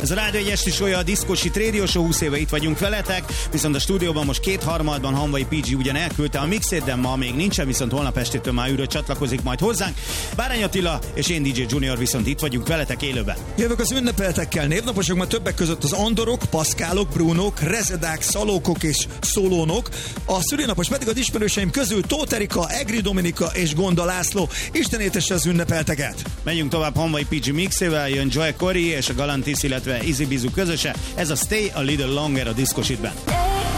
Ez a Rádió 1 esti show, a Diszkósit Radio Show, 20 éve itt vagyunk veletek, viszont a stúdióban most 2/3 Hanvai PG ugyan elküldte a mixét, de ma még nincsen, viszont holnap estétől már újra csatlakozik majd hozzánk. Bárány Attila és én DJ Junior viszont itt vagyunk veletek élőben. Jövök az ünnepeltekkel, névnaposok ma többek között az Andorok, Paszkálok, Brunók, Rezedák, Szalókok és Szolónok. A szülinapos pedig az ismerőseim közül Tóth Erika, Egri Dominika és Gonda László. Isten éltesse az ünnepelteket! Megyünk tovább Hanvai PG mixével, jön Joy Corey és a Galantis, illetve Easy Bizu közöse. Ez a Stay a Little Longer a Diszkositben.